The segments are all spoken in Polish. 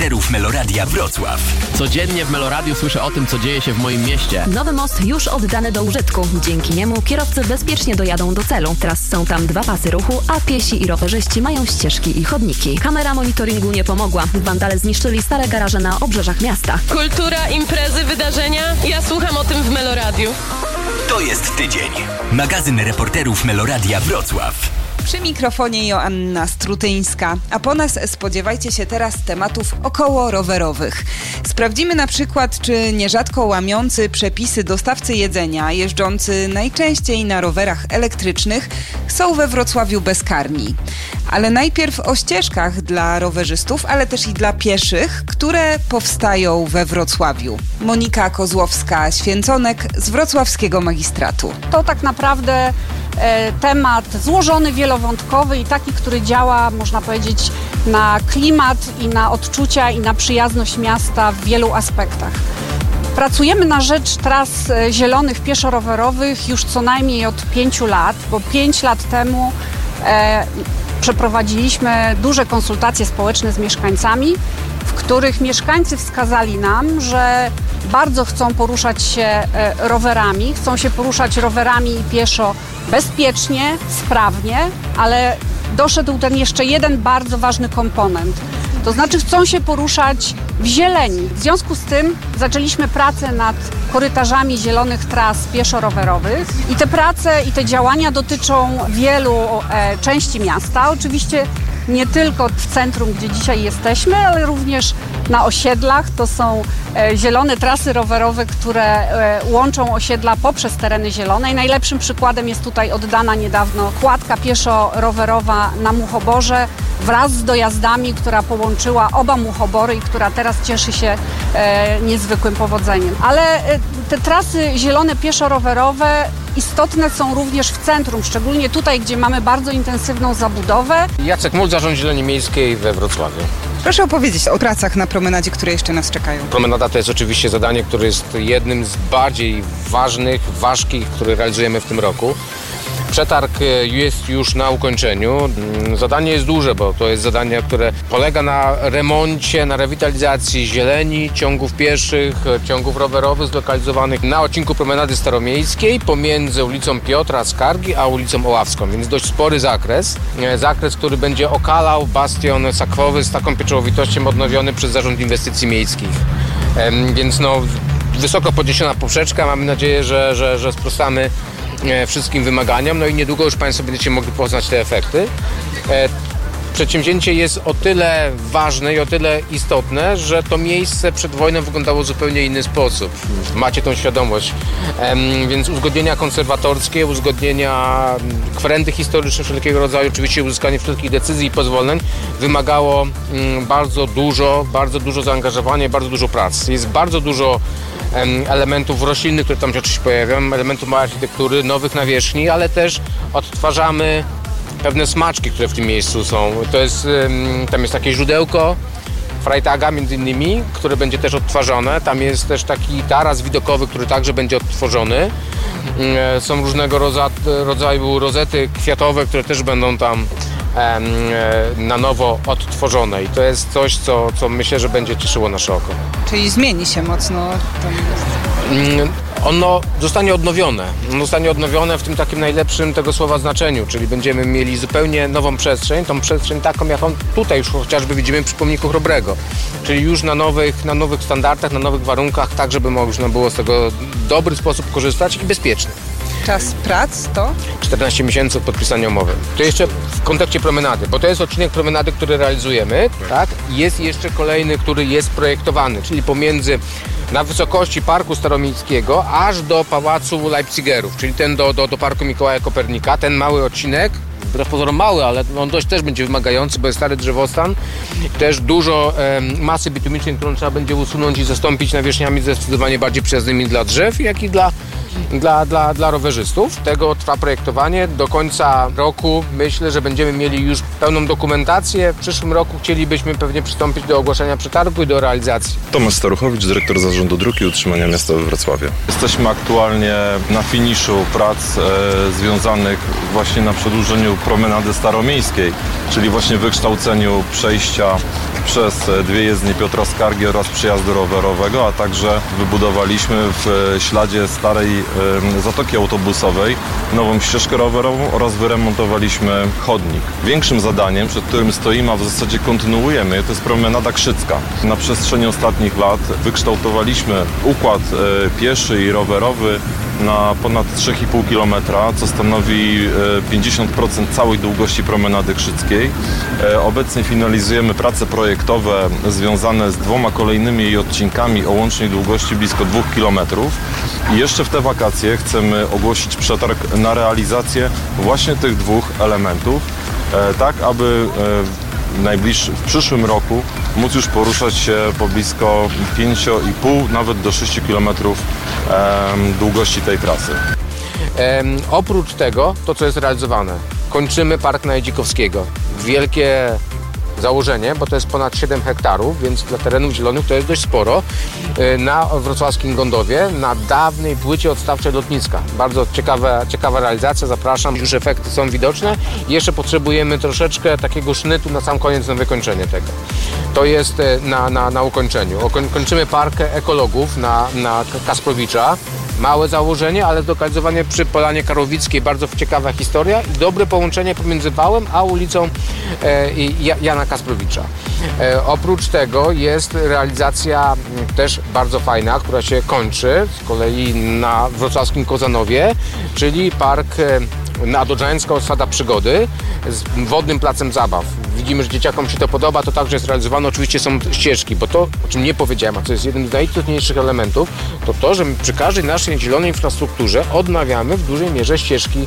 reporterów Meloradia Wrocław. Codziennie w Meloradiu słyszę o tym, co dzieje się w moim mieście. Nowy most już oddany do użytku. Dzięki niemu kierowcy bezpiecznie dojadą do celu. Teraz są tam 2 pasy ruchu, a piesi i rowerzyści mają ścieżki i chodniki. Kamera monitoringu nie pomogła. Wandale zniszczyli stare garaże na obrzeżach miasta. Kultura, imprezy, wydarzenia. Ja słucham o tym w Meloradiu. To jest tydzień. Magazyn reporterów Meloradia Wrocław. Przy mikrofonie Joanna Strutyńska, a po nas spodziewajcie się teraz tematów około rowerowych. Sprawdzimy na przykład, czy nierzadko łamiący przepisy dostawcy jedzenia, jeżdżący najczęściej na rowerach elektrycznych, są we Wrocławiu bezkarni. Ale najpierw o ścieżkach dla rowerzystów, ale też i dla pieszych, które powstają we Wrocławiu. Monika Kozłowska-Święconek z wrocławskiego magistratu. To tak naprawdę temat złożony, wielowątkowy i taki, który działa, można powiedzieć, na klimat i na odczucia i na przyjazność miasta w wielu aspektach. Pracujemy na rzecz tras zielonych pieszo-rowerowych już co najmniej od 5 lat, bo 5 lat temu przeprowadziliśmy duże konsultacje społeczne z mieszkańcami, w których mieszkańcy wskazali nam, że bardzo chcą poruszać się rowerami, chcą się poruszać rowerami i pieszo bezpiecznie, sprawnie, ale doszedł ten jeszcze jeden bardzo ważny komponent. To znaczy chcą się poruszać w zieleni. W związku z tym zaczęliśmy pracę nad korytarzami zielonych tras pieszo-rowerowych i te prace i te działania dotyczą wielu części miasta. Oczywiście nie tylko w centrum, gdzie dzisiaj jesteśmy, ale również na osiedlach. To są zielone trasy rowerowe, które łączą osiedla poprzez tereny zielone. I najlepszym przykładem jest tutaj oddana niedawno kładka pieszo-rowerowa na Muchoborze wraz z dojazdami, która połączyła oba Muchobory i która teraz cieszy się niezwykłym powodzeniem. Ale te trasy zielone pieszo-rowerowe istotne są również w centrum, szczególnie tutaj, gdzie mamy bardzo intensywną zabudowę. Jacek Mul, Zarząd Zieleni Miejskiej we Wrocławiu. Proszę opowiedzieć o pracach na promenadzie, które jeszcze nas czekają. Promenada to jest oczywiście zadanie, które jest jednym z bardziej ważkich, które realizujemy w tym roku. Przetarg jest już na ukończeniu. Zadanie jest duże, bo to jest zadanie, które polega na remoncie, na rewitalizacji zieleni, ciągów pieszych, ciągów rowerowych zlokalizowanych na odcinku Promenady Staromiejskiej pomiędzy ulicą Piotra Skargi a ulicą Oławską, więc dość spory zakres. Zakres, który będzie okalał bastion sakwowy z taką pieczołowitością odnowiony przez Zarząd Inwestycji Miejskich. Więc wysoko podniesiona poprzeczka. Mamy nadzieję, że sprostamy wszystkim wymaganiom, no i niedługo już Państwo będziecie mogli poznać te efekty. Przedsięwzięcie jest o tyle ważne i o tyle istotne, że to miejsce przed wojną wyglądało w zupełnie inny sposób. Macie tą świadomość. Więc uzgodnienia konserwatorskie, uzgodnienia, kwerendy historyczne wszelkiego rodzaju, oczywiście uzyskanie wszelkich decyzji i pozwoleń wymagało bardzo dużo zaangażowania i bardzo dużo pracy. Jest bardzo dużo elementów roślinnych, które tam się oczywiście pojawiają, elementów małej architektury, nowych nawierzchni, ale też odtwarzamy pewne smaczki, które w tym miejscu są. Tam jest takie źródełko Freitaga między innymi, które będzie też odtwarzane. Tam jest też taki taras widokowy, który także będzie odtworzony. Są różnego rodzaju rozety kwiatowe, które też będą tam na nowo odtworzone i to jest coś, co myślę, że będzie cieszyło nasze oko. Czyli zmieni się mocno to miejsce. Ono zostanie odnowione. Zostanie odnowione w tym takim najlepszym tego słowa znaczeniu, czyli będziemy mieli zupełnie nową przestrzeń, tą przestrzeń taką, jaką tutaj już chociażby widzimy przy pomniku Chrobrego, czyli już na nowych standardach, na nowych warunkach, tak żeby można było z tego w dobry sposób korzystać i bezpiecznie. Czas prac to? 14 miesięcy od podpisania umowy. To jeszcze w kontekście promenady, bo to jest odcinek promenady, który realizujemy, tak? Jest jeszcze kolejny, który jest projektowany, czyli na wysokości Parku Staromiejskiego aż do Pałacu Leipzigerów, czyli ten do Parku Mikołaja Kopernika, ten mały odcinek, wbrew pozorom mały, ale on dość też będzie wymagający, bo jest stary drzewostan, też dużo masy bitumicznej, którą trzeba będzie usunąć i zastąpić nawierzchniami zdecydowanie bardziej przyjaznymi dla drzew, jak i dla dla rowerzystów. Tego trwa projektowanie. Do końca roku myślę, że będziemy mieli już pełną dokumentację. W przyszłym roku chcielibyśmy pewnie przystąpić do ogłoszenia przetargu i do realizacji. Tomasz Staruchowicz, dyrektor Zarządu Dróg i Utrzymania Miasta we Wrocławiu. Jesteśmy aktualnie na finiszu prac związanych właśnie na przedłużeniu promenady staromiejskiej, czyli właśnie wykształceniu przejścia przez dwie jezdnie Piotra Skargi oraz przejazdu rowerowego, a także wybudowaliśmy w śladzie starej zatoki autobusowej nową ścieżkę rowerową oraz wyremontowaliśmy chodnik. Większym zadaniem, przed którym stoimy, a w zasadzie kontynuujemy, to jest promenada krzycka. Na przestrzeni ostatnich lat wykształtowaliśmy układ pieszy i rowerowy na ponad 3,5 km, co stanowi 50% całej długości promenady krzyckiej. Obecnie finalizujemy prace projektowe związane z 2 kolejnymi jej odcinkami o łącznej długości blisko 2 km. I jeszcze w te wakacje chcemy ogłosić przetarg na realizację właśnie tych 2 elementów, tak aby w przyszłym roku móc już poruszać się po blisko 5,5, nawet do 6 km długości tej trasy. Oprócz tego, to co jest realizowane, kończymy Park Najdzikowskiego. Wielkie założenie, bo to jest ponad 7 hektarów, więc dla terenów zielonych to jest dość sporo. Na wrocławskim Gondowie, na dawnej płycie odstawczej lotniska. Bardzo ciekawa realizacja, zapraszam, już efekty są widoczne. Jeszcze potrzebujemy troszeczkę takiego sznytu na sam koniec, na wykończenie tego. To jest na ukończeniu. Kończymy park ekologów na Kasprowicza. Małe założenie, ale zlokalizowanie przy Polanie Karłowickiej. Bardzo ciekawa historia i dobre połączenie pomiędzy Wałem a ulicą Jana Kasprowicza. Oprócz tego jest realizacja też bardzo fajna, która się kończy z kolei na wrocławskim Kozanowie, czyli park Nadodrzańska Osada Przygody z wodnym placem zabaw. Widzimy, że dzieciakom się to podoba, to także jest realizowane. Oczywiście są ścieżki, bo to, o czym nie powiedziałem, a co jest jednym z najistotniejszych elementów, to, że my przy każdej naszej zielonej infrastrukturze odnawiamy w dużej mierze ścieżki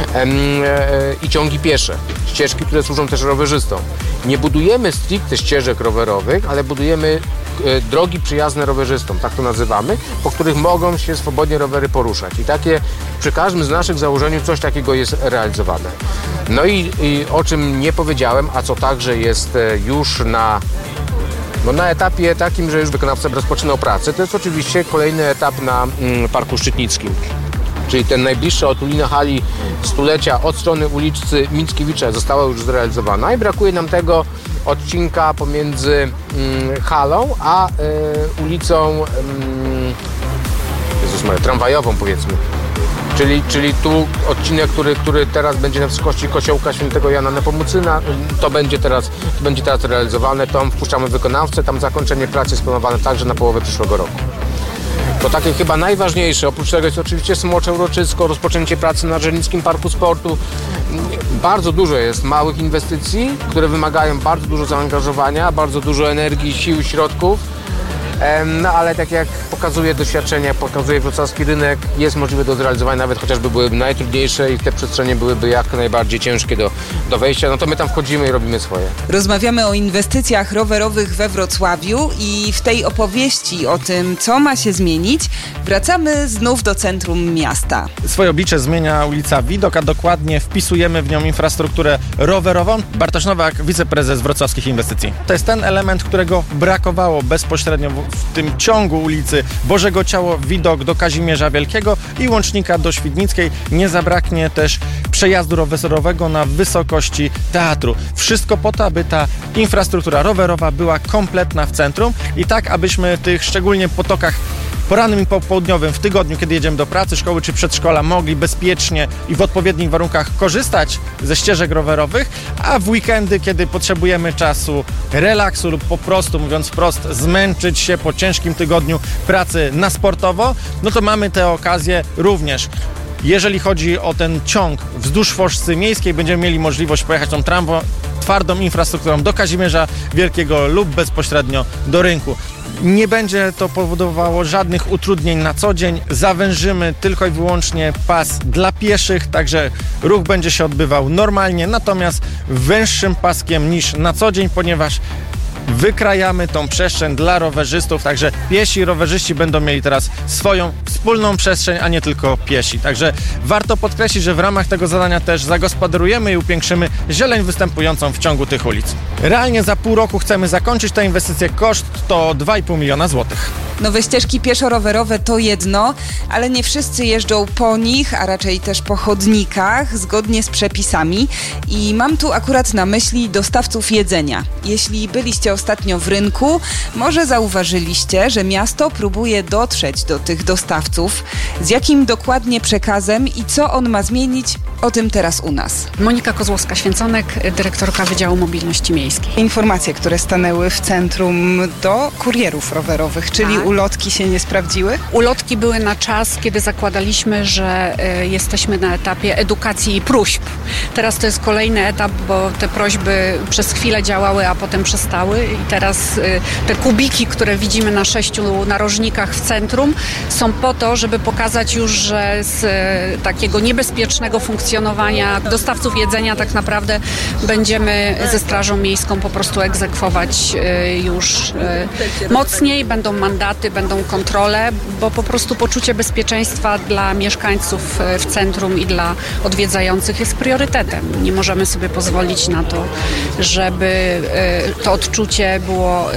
i ciągi piesze. Ścieżki, które służą też rowerzystom. Nie budujemy stricte ścieżek rowerowych, ale budujemy drogi przyjazne rowerzystom, tak to nazywamy, po których mogą się swobodnie rowery poruszać. I takie przy każdym z naszych założeń coś takiego jest realizowane. No i o czym nie powiedziałem, a co także jest już na etapie takim, że już wykonawca rozpoczynał pracę, to jest oczywiście kolejny etap na Parku Szczytnickim. Czyli ten najbliższa otulina hali stulecia od strony ulicy Mickiewicza została już zrealizowana i brakuje nam tego odcinka pomiędzy halą a ulicą tramwajową, powiedzmy. Czyli tu odcinek, który teraz będzie na wysokości Kościołka Świętego Jana Nepomucyna, to będzie teraz realizowane, tam wpuszczamy wykonawcę, tam zakończenie pracy jest planowane także na połowę przyszłego roku. To takie chyba najważniejsze, oprócz tego jest oczywiście Smocze Uroczysko, rozpoczęcie pracy na Żernickim Parku Sportu. Bardzo dużo jest małych inwestycji, które wymagają bardzo dużo zaangażowania, bardzo dużo energii, sił, środków. No ale tak jak pokazuje doświadczenie, pokazuje wrocławski rynek, jest możliwe do zrealizowania, nawet chociażby byłyby najtrudniejsze i te przestrzenie byłyby jak najbardziej ciężkie do wejścia, no to my tam wchodzimy i robimy swoje. Rozmawiamy o inwestycjach rowerowych we Wrocławiu i w tej opowieści o tym, co ma się zmienić, wracamy znów do centrum miasta. Swoje oblicze zmienia ulica Widok, a dokładnie wpisujemy w nią infrastrukturę rowerową. Bartosz Nowak, wiceprezes wrocławskich inwestycji. To jest ten element, którego brakowało bezpośrednio w tym ciągu ulicy Bożego Ciało, widok do Kazimierza Wielkiego i łącznika do Świdnickiej. Nie zabraknie też przejazdu rowerowego na wysokości teatru. Wszystko po to, aby ta infrastruktura rowerowa była kompletna w centrum i tak, abyśmy w tych szczególnie potokach porannym i popołudniowym w tygodniu, kiedy jedziemy do pracy, szkoły czy przedszkola, mogli bezpiecznie i w odpowiednich warunkach korzystać ze ścieżek rowerowych, a w weekendy, kiedy potrzebujemy czasu relaksu lub po prostu, mówiąc wprost, zmęczyć się po ciężkim tygodniu pracy na sportowo, no to mamy tę okazję również. Jeżeli chodzi o ten ciąg wzdłuż Foczcy Miejskiej, będziemy mieli możliwość pojechać tą twardą infrastrukturą do Kazimierza Wielkiego lub bezpośrednio do rynku. Nie będzie to powodowało żadnych utrudnień na co dzień. Zawężymy tylko i wyłącznie pas dla pieszych, także ruch będzie się odbywał normalnie, natomiast węższym paskiem niż na co dzień, ponieważ wykrajamy tą przestrzeń dla rowerzystów, także piesi i rowerzyści będą mieli teraz swoją wspólną przestrzeń, a nie tylko piesi. Także warto podkreślić, że w ramach tego zadania też zagospodarujemy i upiększymy zieleń występującą w ciągu tych ulic. Realnie za pół roku chcemy zakończyć tę inwestycję. Koszt to 2,5 miliona złotych. Nowe ścieżki pieszo-rowerowe to jedno, ale nie wszyscy jeżdżą po nich, a raczej też po chodnikach, zgodnie z przepisami. I mam tu akurat na myśli dostawców jedzenia. Jeśli byliście ostatnio w rynku, może zauważyliście, że miasto próbuje dotrzeć do tych dostawców. Z jakim dokładnie przekazem i co on ma zmienić, o tym teraz u nas. Monika Kozłowska-Święconek, dyrektorka Wydziału Mobilności Miejskiej. Informacje, które stanęły w centrum do kurierów rowerowych, czyli ulotki się nie sprawdziły? Ulotki były na czas, kiedy zakładaliśmy, że jesteśmy na etapie edukacji i próśb. Teraz to jest kolejny etap, bo te prośby przez chwilę działały, a potem przestały i teraz te kubiki, które widzimy na 6 narożnikach w centrum, są po to, żeby pokazać już, że z takiego niebezpiecznego funkcjonowania dostawców jedzenia tak naprawdę będziemy ze Strażą Miejską po prostu egzekwować już mocniej, będą mandaty, będą kontrole, bo po prostu poczucie bezpieczeństwa dla mieszkańców w centrum i dla odwiedzających jest priorytetem. Nie możemy sobie pozwolić na to, żeby to odczucie było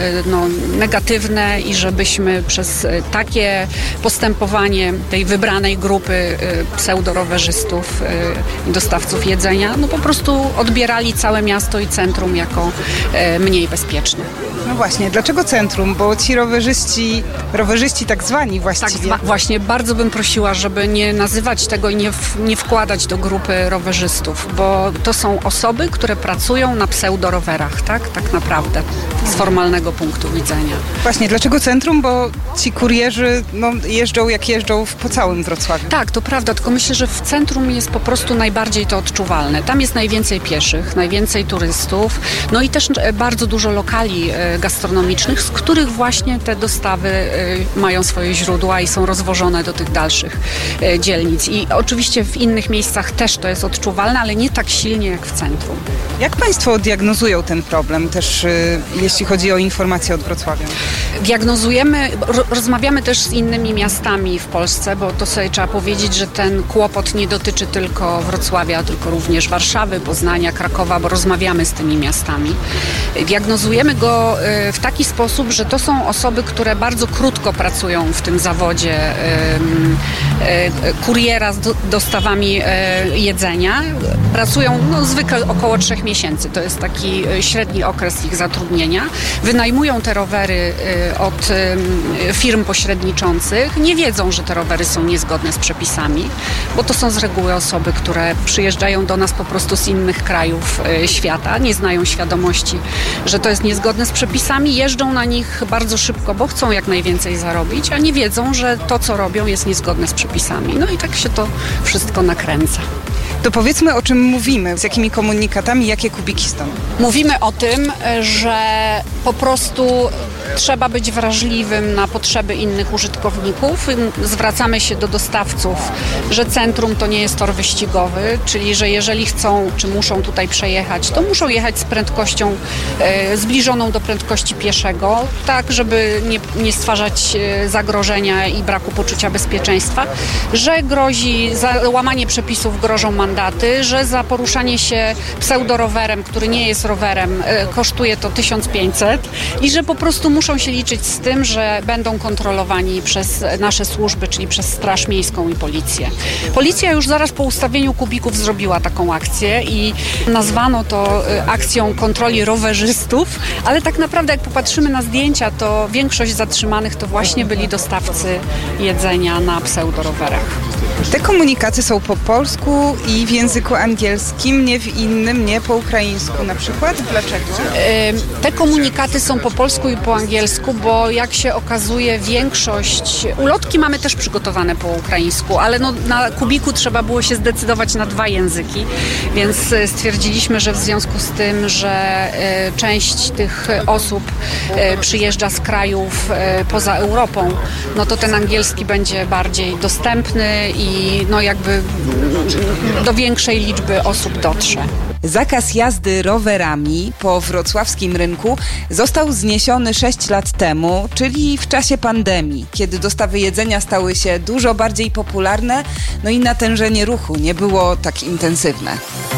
negatywne i żebyśmy przez takie postępowanie tej wybranej grupy pseudorowerzystów i dostawców jedzenia, po prostu odbierali całe miasto i centrum jako mniej bezpieczne. No właśnie, dlaczego centrum? Bo ci rowerzyści tak zwani właściwie. Właśnie, bardzo bym prosiła, żeby nie nazywać tego i nie wkładać do grupy rowerzystów, bo to są osoby, które pracują na pseudorowerach, tak naprawdę, z formalnego punktu widzenia. Właśnie, dlaczego centrum? Bo ci kurierzy jeżdżą jak jeżdżą po całym Wrocławiu. Tak, to prawda, tylko myślę, że w centrum jest po prostu najbardziej to odczuwalne. Tam jest najwięcej pieszych, najwięcej turystów, i też bardzo dużo lokali gastronomicznych, z których właśnie te dostawy mają swoje źródła i są rozwożone do tych dalszych dzielnic. I oczywiście w innych miejscach też to jest odczuwalne, ale nie tak silnie jak w centrum. Jak Państwo diagnozują ten problem też, jeśli chodzi o informacje od Wrocławia? Diagnozujemy, rozmawiamy też z innymi miastami w Polsce, bo to sobie trzeba powiedzieć, że ten kłopot nie dotyczy tylko Wrocławia, tylko również Warszawy, Poznania, Krakowa, bo rozmawiamy z tymi miastami. Diagnozujemy go w taki sposób, że to są osoby, które bardzo krótko pracują w tym zawodzie kuriera z dostawami jedzenia. Pracują zwykle około 3 miesięcy. To jest taki średni okres ich zatrudnienia. Wynajmują te rowery od firm pośredniczących. Nie wiedzą, że te rowery są niezgodne z przepisami, bo to są z reguły osoby, które przyjeżdżają do nas po prostu z innych krajów świata. Nie znają świadomości, że to jest niezgodne z przepisami. Jeżdżą na nich bardzo szybko, bo chcą jak najwięcej zarobić, a nie wiedzą, że to, co robią, jest niezgodne z przepisami. I tak się to wszystko nakręca. To powiedzmy, o czym mówimy, z jakimi komunikatami, jakie kubiki stąd. Mówimy o tym, że po prostu trzeba być wrażliwym na potrzeby innych użytkowników. Zwracamy się do dostawców, że centrum to nie jest tor wyścigowy, czyli że jeżeli chcą, czy muszą tutaj przejechać, to muszą jechać z prędkością zbliżoną do prędkości pieszego, tak żeby nie stwarzać zagrożenia i braku poczucia bezpieczeństwa, że za łamanie przepisów grożą mandaty, że za poruszanie się pseudorowerem, który nie jest rowerem, kosztuje to 1500 i że po prostu muszą się liczyć z tym, że będą kontrolowani przez nasze służby, czyli przez Straż Miejską i Policję. Policja już zaraz po ustawieniu kubików zrobiła taką akcję i nazwano to akcją kontroli rowerzystów, ale tak naprawdę jak popatrzymy na zdjęcia, to większość zatrzymanych to właśnie byli dostawcy jedzenia na pseudorowerach. Te komunikaty są po polsku i w języku angielskim, nie w innym, nie po ukraińsku na przykład? Dlaczego? Te komunikaty są po polsku i po angielsku, bo jak się okazuje ulotki mamy też przygotowane po ukraińsku, ale na kubiku trzeba było się zdecydować na 2 języki, więc stwierdziliśmy, że w związku z tym, że część tych osób przyjeżdża z krajów poza Europą, to ten angielski będzie bardziej dostępny i i do większej liczby osób dotrze. Zakaz jazdy rowerami po wrocławskim rynku został zniesiony 6 lat temu, czyli w czasie pandemii, kiedy dostawy jedzenia stały się dużo bardziej popularne, i natężenie ruchu nie było tak intensywne.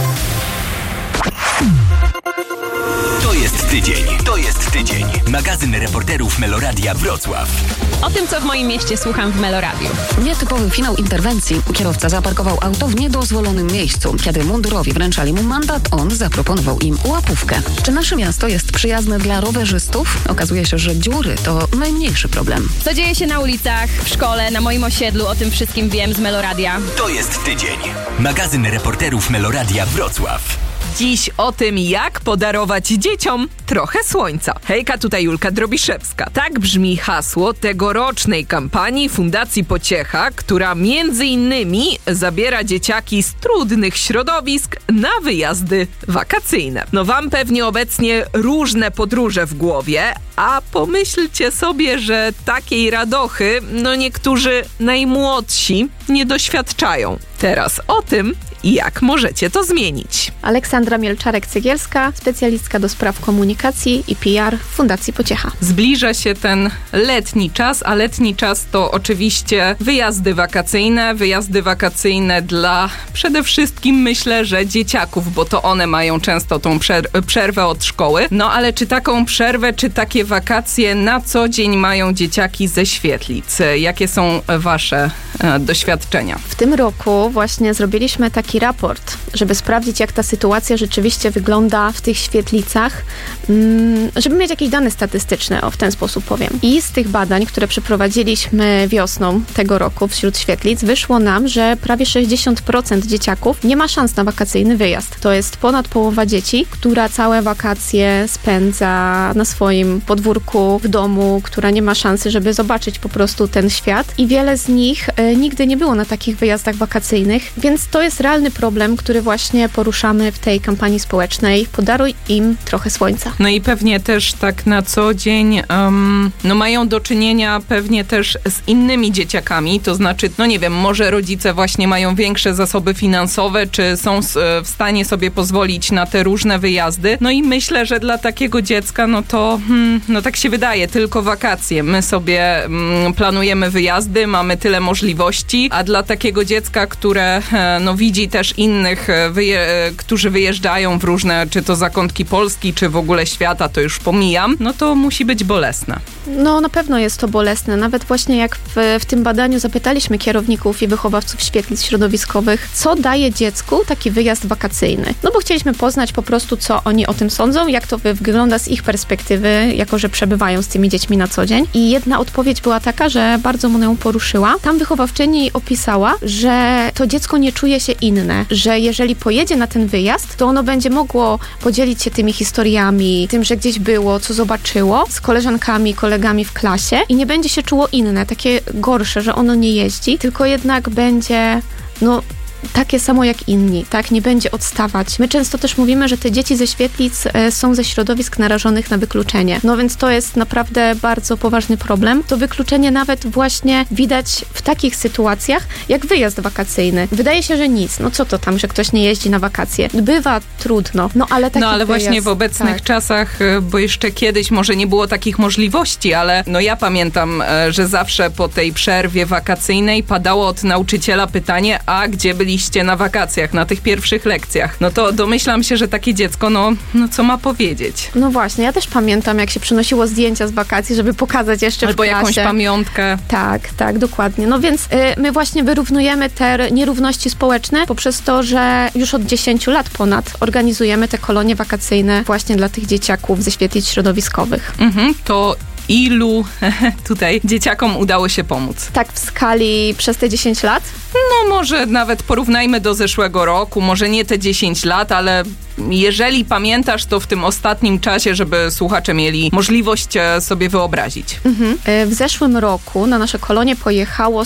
To jest tydzień. Magazyn reporterów Meloradia Wrocław. O tym, co w moim mieście słucham w Meloradiu. Nietypowy finał interwencji. Kierowca zaparkował auto w niedozwolonym miejscu. Kiedy mundurowi wręczali mu mandat, on zaproponował im łapówkę. Czy nasze miasto jest przyjazne dla rowerzystów? Okazuje się, że dziury to najmniejszy problem. Co dzieje się na ulicach, w szkole, na moim osiedlu, o tym wszystkim wiem z Meloradia. To jest tydzień. Magazyn reporterów Meloradia Wrocław. Dziś o tym, jak podarować dzieciom trochę słońca. Hejka, tutaj Julka Drobiszewska. Tak brzmi hasło tegorocznej kampanii Fundacji Pociecha, która między innymi zabiera dzieciaki z trudnych środowisk na wyjazdy wakacyjne. Wam pewnie obecnie różne podróże w głowie, a pomyślcie sobie, że takiej radochy, niektórzy najmłodsi nie doświadczają. Teraz o tym, jak możecie to zmienić. Aleksandra Mielczarek-Cegielska, specjalistka do spraw komunikacji i PR Fundacji Pociecha. Zbliża się ten letni czas, a letni czas to oczywiście wyjazdy wakacyjne dla przede wszystkim, myślę, że dzieciaków, bo to one mają często tą przerwę od szkoły. Ale czy taką przerwę, czy takie wakacje na co dzień mają dzieciaki ze świetlic? Jakie są wasze doświadczenia? W tym roku właśnie zrobiliśmy taki raport, żeby sprawdzić, jak ta sytuacja rzeczywiście wygląda w tych świetlicach, żeby mieć jakieś dane statystyczne, w ten sposób powiem. I z tych badań, które przeprowadziliśmy wiosną tego roku wśród świetlic, wyszło nam, że prawie 60% dzieciaków nie ma szans na wakacyjny wyjazd. To jest ponad połowa dzieci, która całe wakacje spędza na swoim podwórku, w domu, która nie ma szansy, żeby zobaczyć po prostu ten świat. I wiele z nich nigdy nie było na takich wyjazdach wakacyjnych, więc to jest realny problem, który właśnie poruszamy w tej kampanii społecznej. Podaruj im trochę słońca. I pewnie też tak na co dzień mają do czynienia pewnie też z innymi dzieciakami, to znaczy, nie wiem, może rodzice właśnie mają większe zasoby finansowe, czy są w stanie sobie pozwolić na te różne wyjazdy. I myślę, że dla takiego dziecka, to tak się wydaje, tylko wakacje. My sobie planujemy wyjazdy, mamy tyle możliwości, a dla takiego dziecka, które widzi też innych, którzy wyjeżdżają w różne, czy to zakątki Polski, czy w ogóle świata, to już pomijam, to musi być bolesne. Na pewno jest to bolesne. Nawet właśnie jak w tym badaniu zapytaliśmy kierowników i wychowawców świetlic środowiskowych, co daje dziecku taki wyjazd wakacyjny. Bo chcieliśmy poznać po prostu, co oni o tym sądzą, jak to wygląda z ich perspektywy, jako że przebywają z tymi dziećmi na co dzień. I jedna odpowiedź była taka, że bardzo mnie ją poruszyła. Tam wychowawczyni opisała, że to dziecko nie czuje się inne, że jeżeli pojedzie na ten wyjazd, to ono będzie mogło podzielić się tymi historiami, tym, że gdzieś było, co zobaczyło, z koleżankami, kolegami w klasie i nie będzie się czuło inne, takie gorsze, że ono nie jeździ, tylko jednak będzie, takie samo jak inni, tak? Nie będzie odstawać. My często też mówimy, że te dzieci ze świetlic są ze środowisk narażonych na wykluczenie. Więc to jest naprawdę bardzo poważny problem. To wykluczenie nawet właśnie widać w takich sytuacjach, jak wyjazd wakacyjny. Wydaje się, że nic. Co to tam, że ktoś nie jeździ na wakacje? Bywa trudno. Ale taki ale wyjazd, właśnie w obecnych czasach, bo jeszcze kiedyś może nie było takich możliwości, ale ja pamiętam, że zawsze po tej przerwie wakacyjnej padało od nauczyciela pytanie, a gdzie byliście na wakacjach, na tych pierwszych lekcjach? To domyślam się, że takie dziecko, co ma powiedzieć? Właśnie, ja też pamiętam, jak się przynosiło zdjęcia z wakacji, żeby pokazać jeszcze albo w klasie. Jakąś pamiątkę. Tak, dokładnie. Więc my właśnie wyrównujemy te nierówności społeczne poprzez to, że już od 10 lat ponad organizujemy te kolonie wakacyjne właśnie dla tych dzieciaków ze świetlic środowiskowych. To ilu tutaj dzieciakom udało się pomóc? Tak w skali przez te 10 lat? Może nawet porównajmy do zeszłego roku, może nie te 10 lat, ale jeżeli pamiętasz, to w tym ostatnim czasie, żeby słuchacze mieli możliwość sobie wyobrazić. W zeszłym roku na nasze kolonie pojechało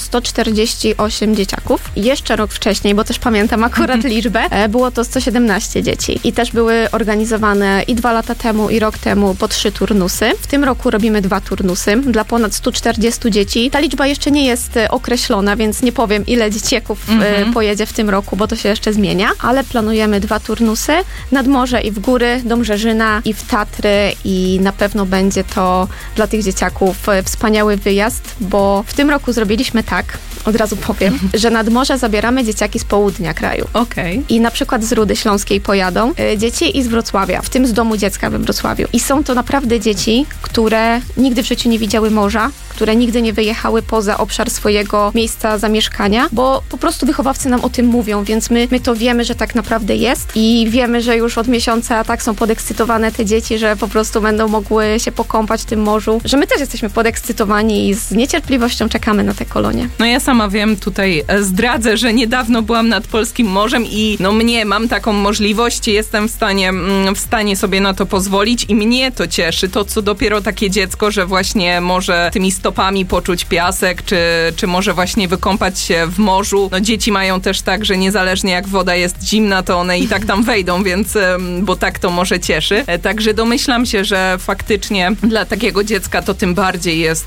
148 dzieciaków. Jeszcze rok wcześniej, bo też pamiętam akurat liczbę, było to 117 dzieci. I też były organizowane i 2 lata temu, i rok temu po 3 turnusy. W tym roku robimy 2 turnusy dla ponad 140 dzieci. Ta liczba jeszcze nie jest określona, więc nie powiem, ile dzieciaków pojedzie w tym roku, bo to się jeszcze zmienia, ale planujemy 2 turnusy nad morze i w góry, do Mrzeżyna i w Tatry i na pewno będzie to dla tych dzieciaków wspaniały wyjazd, bo w tym roku zrobiliśmy tak, od razu powiem, że nad morze zabieramy dzieciaki z południa kraju. I na przykład z Rudy Śląskiej pojadą dzieci i z Wrocławia, w tym z Domu Dziecka we Wrocławiu. I są to naprawdę dzieci, które nigdy w życiu nie widziały morza, które nigdy nie wyjechały poza obszar swojego miejsca zamieszkania, bo po prostu wychowawcy nam o tym mówią, więc my to wiemy, że tak naprawdę jest i wiemy, że już od miesiąca tak są podekscytowane te dzieci, że po prostu będą mogły się pokąpać w tym morzu, że my też jesteśmy podekscytowani i z niecierpliwością czekamy na te kolonie. No ja sama wiem, tutaj zdradzę, że niedawno byłam nad Polskim Morzem i mam taką możliwość, jestem w stanie sobie na to pozwolić i mnie to cieszy, to co dopiero takie dziecko, że właśnie może tymi stopami poczuć piasek, czy może właśnie wykąpać się w morzu. No dzieci mają też tak, że niezależnie jak woda jest zimna, to one i tak tam wejdą, więc, bo tak to może cieszy. Także domyślam się, że faktycznie dla takiego dziecka to tym bardziej jest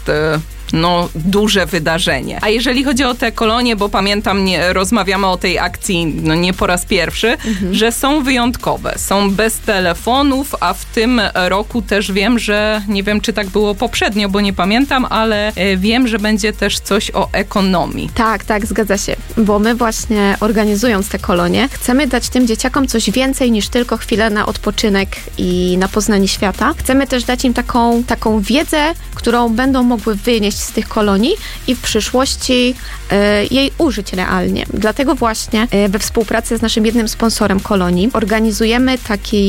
duże wydarzenie. A jeżeli chodzi o te kolonie, bo pamiętam, rozmawiamy o tej akcji nie po raz pierwszy, że są wyjątkowe, są bez telefonów, a w tym roku też wiem, że nie wiem, czy tak było poprzednio, bo nie pamiętam, ale wiem, że będzie też coś o ekonomii. Tak, zgadza się, bo my właśnie organizując te kolonie, chcemy dać tym dzieciakom coś więcej niż tylko chwilę na odpoczynek i na poznanie świata. Chcemy też dać im taką wiedzę, którą będą mogły wynieść z tych kolonii i w przyszłości jej użyć realnie. Dlatego właśnie we współpracy z naszym jednym sponsorem kolonii organizujemy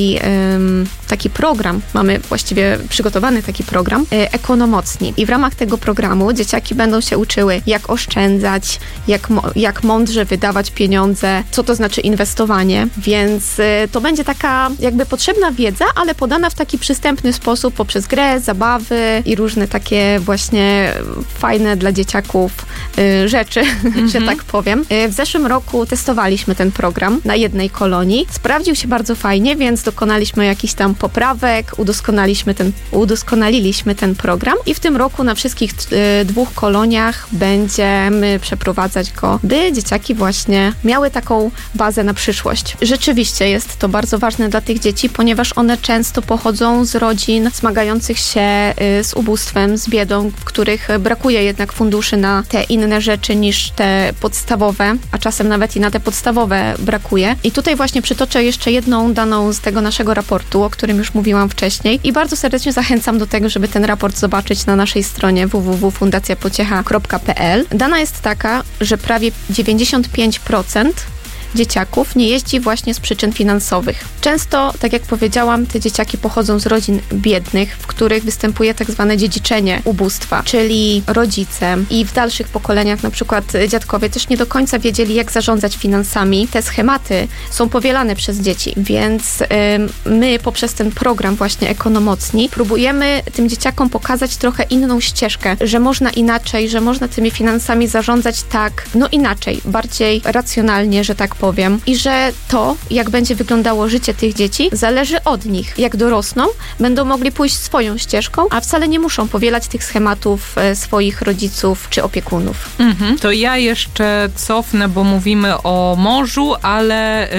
taki program, mamy właściwie przygotowany taki program Ekonomocni. I w ramach tego programu dzieciaki będą się uczyły, jak oszczędzać, jak mądrze wydawać pieniądze, co to znaczy inwestowanie, więc to będzie taka jakby potrzebna wiedza, ale podana w taki przystępny sposób poprzez grę, zabawy i różne takie właśnie fajne dla dzieciaków rzeczy, że tak powiem. W zeszłym roku testowaliśmy ten program na jednej kolonii. Sprawdził się bardzo fajnie, więc dokonaliśmy jakichś tam poprawek, udoskonaliliśmy ten program i w tym roku na wszystkich 2 koloniach będziemy przeprowadzać go, by dzieciaki właśnie miały taką bazę na przyszłość. Rzeczywiście jest to bardzo ważne dla tych dzieci, ponieważ one często pochodzą z rodzin zmagających się z ubóstwem, z biedą, w których brakuje jednak funduszy na te inne rzeczy niż te podstawowe, a czasem nawet i na te podstawowe brakuje. I tutaj właśnie przytoczę jeszcze jedną daną z tego naszego raportu, o którym już mówiłam wcześniej i bardzo serdecznie zachęcam do tego, żeby ten raport zobaczyć na naszej stronie www.fundacjapociecha.pl. Dana jest taka, że prawie 95% dzieciaków nie jeździ właśnie z przyczyn finansowych. Często, tak jak powiedziałam, te dzieciaki pochodzą z rodzin biednych, w których występuje tak zwane dziedziczenie ubóstwa, czyli rodzice i w dalszych pokoleniach, na przykład dziadkowie, też nie do końca wiedzieli, jak zarządzać finansami. Te schematy są powielane przez dzieci, więc my poprzez ten program właśnie Ekonomocni próbujemy tym dzieciakom pokazać trochę inną ścieżkę, że można inaczej, że można tymi finansami zarządzać tak, inaczej, bardziej racjonalnie, że tak powiem. I że to, jak będzie wyglądało życie tych dzieci, zależy od nich. Jak dorosną, będą mogli pójść swoją ścieżką, a wcale nie muszą powielać tych schematów swoich rodziców czy opiekunów. To ja jeszcze cofnę, bo mówimy o morzu, ale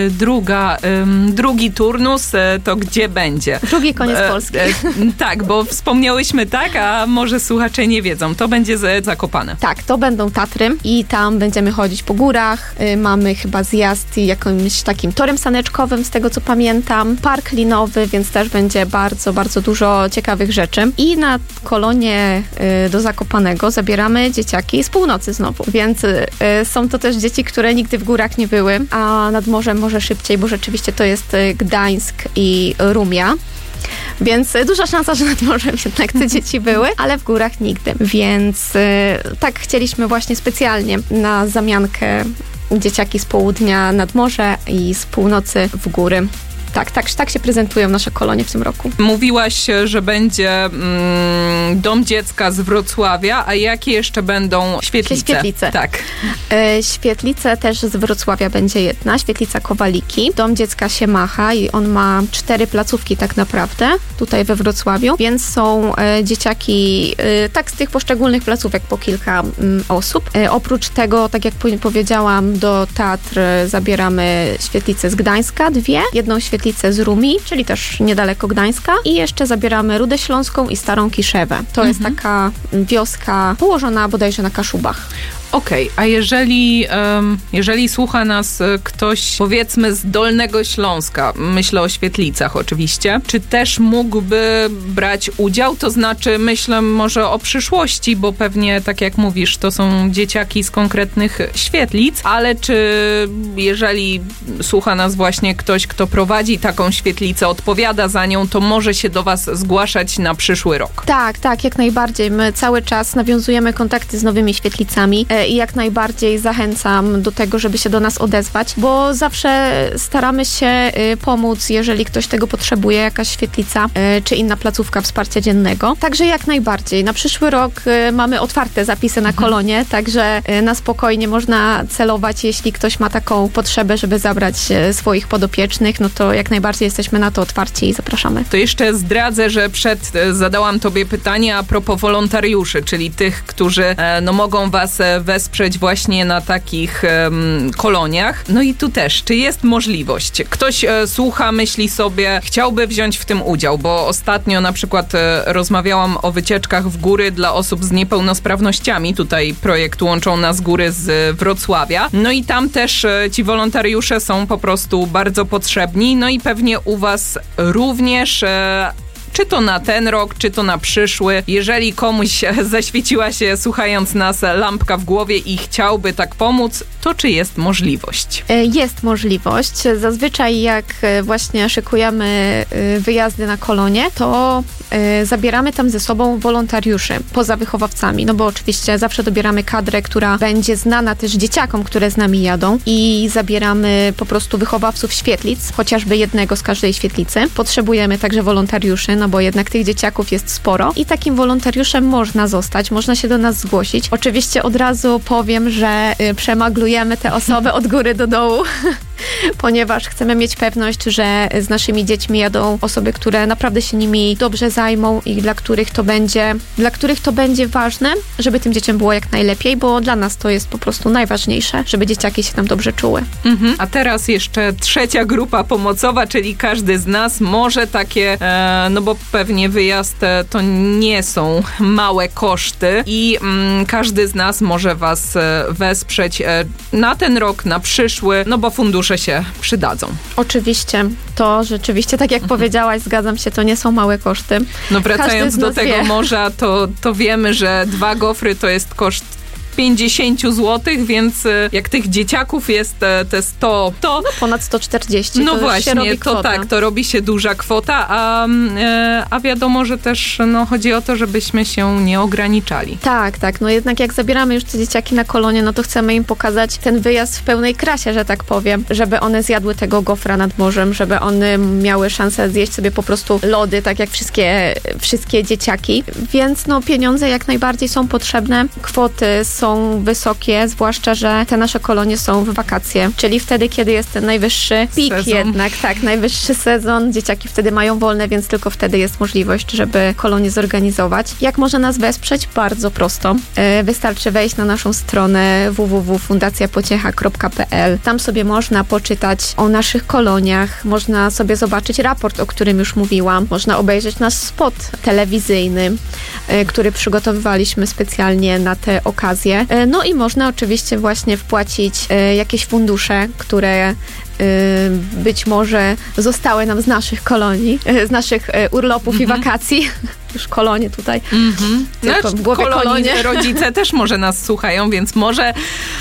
drugi turnus to gdzie będzie? Drugi koniec Polski. Tak, bo wspomniałyśmy tak, a może słuchacze nie wiedzą. To będzie Zakopane. Tak, to będą Tatry i tam będziemy chodzić po górach. Mamy chyba zjazd jakimś takim torem saneczkowym, z tego co pamiętam. Park linowy, więc też będzie bardzo, bardzo dużo ciekawych rzeczy. I na kolonie do Zakopanego zabieramy dzieciaki z północy znowu. Więc są to też dzieci, które nigdy w górach nie były, a nad morzem może szybciej, bo rzeczywiście to jest Gdańsk i Rumia. Więc duża szansa, że nad morzem jednak te dzieci były, ale w górach nigdy. Więc tak chcieliśmy właśnie specjalnie na zamiankę dzieciaki z południa nad morze i z północy w góry. Tak się prezentują nasze kolonie w tym roku. Mówiłaś, że będzie Dom Dziecka z Wrocławia, a jakie jeszcze będą świetlice? Świetlice. Tak. Świetlice też z Wrocławia będzie jedna, świetlica Kowaliki. Dom Dziecka się macha i on ma 4 placówki tak naprawdę tutaj we Wrocławiu, więc są dzieciaki tak z tych poszczególnych placówek po kilka osób. Oprócz tego, tak jak powiedziałam, do teatr zabieramy świetlicę z Gdańska, 2, jedną świetlicę z Rumi, czyli też niedaleko Gdańska i jeszcze zabieramy Rudę Śląską i Starą Kiszewę. To jest taka wioska położona bodajże na Kaszubach. Okej, a jeżeli słucha nas ktoś, powiedzmy, z Dolnego Śląska, myślę o Świetlicach oczywiście, czy też mógłby brać udział? To znaczy, myślę może o przyszłości, bo pewnie, tak jak mówisz, to są dzieciaki z konkretnych świetlic, ale czy jeżeli słucha nas właśnie ktoś, kto prowadzi taką świetlicę, odpowiada za nią, to może się do was zgłaszać na przyszły rok? Tak, jak najbardziej. My cały czas nawiązujemy kontakty z nowymi świetlicami i jak najbardziej zachęcam do tego, żeby się do nas odezwać, bo zawsze staramy się pomóc, jeżeli ktoś tego potrzebuje, jakaś świetlica czy inna placówka wsparcia dziennego. Także jak najbardziej. Na przyszły rok mamy otwarte zapisy na kolonie, także na spokojnie można celować, jeśli ktoś ma taką potrzebę, żeby zabrać swoich podopiecznych, no to jak najbardziej jesteśmy na to otwarci i zapraszamy. To jeszcze zdradzę, że zadałam tobie pytanie a propos wolontariuszy, czyli tych, którzy mogą was wesprzeć właśnie na takich koloniach. No i tu też, czy jest możliwość? Ktoś słucha, myśli sobie, chciałby wziąć w tym udział, bo ostatnio na przykład rozmawiałam o wycieczkach w góry dla osób z niepełnosprawnościami. Tutaj projekt Łączą Nas Góry z Wrocławia. No i tam też ci wolontariusze są po prostu bardzo potrzebni. No i pewnie u was również... Czy to na ten rok, czy to na przyszły. Jeżeli komuś zaświeciła się, słuchając nas, lampka w głowie i chciałby tak pomóc, to czy jest możliwość? Jest możliwość. Zazwyczaj jak właśnie szykujemy wyjazdy na kolonie, to zabieramy tam ze sobą wolontariuszy poza wychowawcami, no bo oczywiście zawsze dobieramy kadrę, która będzie znana też dzieciakom, które z nami jadą i zabieramy po prostu wychowawców świetlic, chociażby jednego z każdej świetlicy. Potrzebujemy także wolontariuszy, no bo jednak tych dzieciaków jest sporo i takim wolontariuszem można zostać, można się do nas zgłosić. Oczywiście od razu powiem, że przemaglujemy te osoby od góry do dołu, ponieważ chcemy mieć pewność, że z naszymi dziećmi jadą osoby, które naprawdę się nimi dobrze zajmą i dla których to będzie ważne, żeby tym dzieciom było jak najlepiej, bo dla nas to jest po prostu najważniejsze, żeby dzieciaki się tam dobrze czuły. A teraz jeszcze trzecia grupa pomocowa, czyli każdy z nas może takie, no bo pewnie wyjazd to nie są małe koszty i każdy z nas może was wesprzeć na ten rok, na przyszły, no bo fundusze się przydadzą. Oczywiście, to rzeczywiście, tak jak powiedziałaś, zgadzam się, to nie są małe koszty. No wracając do tego morza, to wiemy, że 2 gofry to jest koszt 50 zł, więc jak tych dzieciaków jest te 100, to... No ponad 140. No to właśnie, się robi to kwota. tak, to robi się duża kwota, a wiadomo, że też chodzi o to, żebyśmy się nie ograniczali. Tak, no jednak jak zabieramy już te dzieciaki na kolonie, no to chcemy im pokazać ten wyjazd w pełnej krasie, że tak powiem, żeby one zjadły tego gofra nad morzem, żeby one miały szansę zjeść sobie po prostu lody, tak jak wszystkie dzieciaki, więc no pieniądze jak najbardziej są potrzebne, kwoty są wysokie, zwłaszcza, że te nasze kolonie są w wakacje, czyli wtedy, kiedy jest ten najwyższy pik sezon. jednak, tak, najwyższy sezon, dzieciaki wtedy mają wolne, więc tylko wtedy jest możliwość, żeby kolonie zorganizować. Jak może nas wesprzeć? Bardzo prosto. Wystarczy wejść na naszą stronę www.fundacjapociecha.pl. Tam sobie można poczytać o naszych koloniach, można sobie zobaczyć raport, o którym już mówiłam, można obejrzeć nasz spot telewizyjny, który przygotowywaliśmy specjalnie na te okazje. No i można oczywiście właśnie wpłacić jakieś fundusze, które być może zostały nam z naszych kolonii, z naszych urlopów i wakacji. już kolonie tutaj. Tylko w głowie kolonie. Rodzice też może nas słuchają, więc może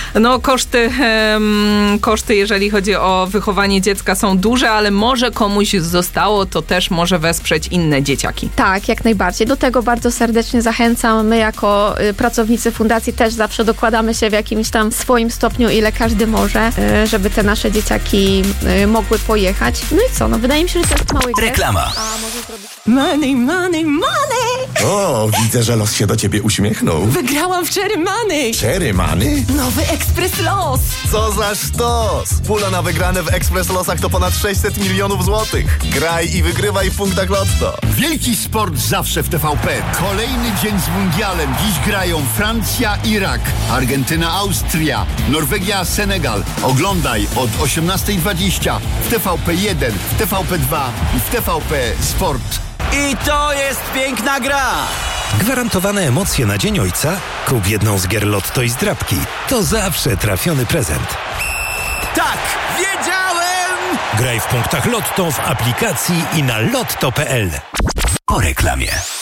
koszty, jeżeli chodzi o wychowanie dziecka, są duże, ale może komuś zostało, to też może wesprzeć inne dzieciaki. Tak, jak najbardziej. Do tego bardzo serdecznie zachęcam. My jako pracownicy fundacji też zawsze dokładamy się w jakimś tam swoim stopniu, ile każdy może, żeby te nasze dzieciaki mogły pojechać. No i co? Wydaje mi się, że to jest mały gest. Reklama. Money, money, money! O, widzę, że los się do ciebie uśmiechnął. Wygrałam w Cherry Money! Cherry Money? Nowy Ekspres Los! Co za sztos! Pula na wygrane w Ekspres Losach to ponad 600 milionów złotych. Graj i wygrywaj w punktach Lotto. Wielki sport zawsze w TVP. Kolejny dzień z mundialem. Dziś grają Francja, Irak, Argentyna, Austria, Norwegia, Senegal. Oglądaj od 18:20 w TVP1, w TVP2 i w TVP Sport. I to jest piękna gra! Gwarantowane emocje na Dzień Ojca? Kup jedną z gier Lotto i zdrabki. To zawsze trafiony prezent. Tak, wiedziałem! Graj w punktach Lotto w aplikacji i na lotto.pl. Po reklamie.